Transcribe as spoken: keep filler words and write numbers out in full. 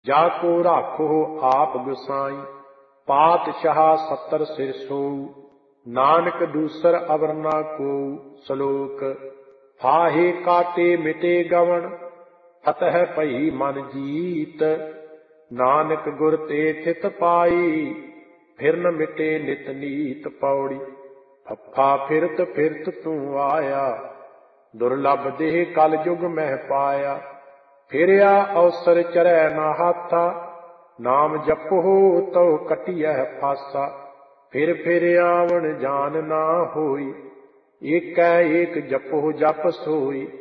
जाको राखो आप गुसाई, पातशाह सत्तर सिर सोऊ। नानक दूसर अवर ना को सलोक, फाहे काटे मिटे गवन, फतह पई मन जीत। नानक गुर ते थित पाई, फिर न मिटे नित नीत पौड़ी। फफा फिरत फिरत तू आया, दुर्लभ देह कल जुग मह पाया। फिरया अवसर चरै ना हाथा, नाम जपो तो कटियह फासा। फिर फिर आवन जान ना होई, एकै एक जपो जप सोई।